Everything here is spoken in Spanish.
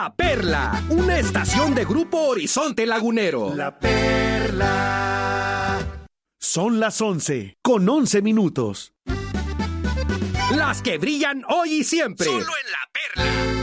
La Perla, una estación de Grupo Horizonte Lagunero. La Perla. Son las 11:11. Las que brillan hoy y siempre. Solo en La Perla.